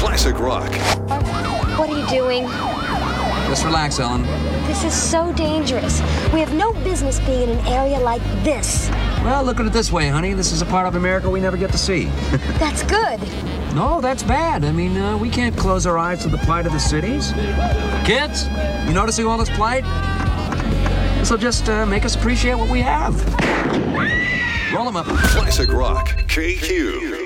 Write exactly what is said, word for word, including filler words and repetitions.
Classic Rock. What are you doing? Just relax, Ellen. This is so dangerous. We have no business being in an area like this. Well, look at it this way, honey. This is a part of America we never get to see. That's good. No, that's bad. I mean, uh, we can't close our eyes to the plight of the cities. Kids, you noticing all this plight? This'll just uh, make us appreciate what we have. Roll them up. Classic Rock. K Q.